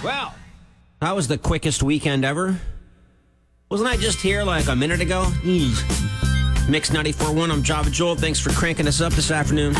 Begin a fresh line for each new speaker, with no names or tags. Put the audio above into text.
Well, that was the quickest weekend ever. Wasn't I just here like a minute ago? Mix 94.1, I'm Java Joel. Thanks for cranking us up this afternoon.